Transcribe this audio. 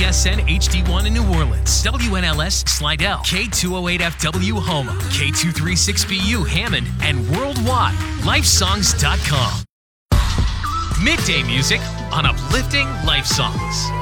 WBSN HD1 in New Orleans, WNLS Slidell, K208FW Houma, K236BU Hammond, and worldwide, lifesongs.com. Midday music on Uplifting Life Songs.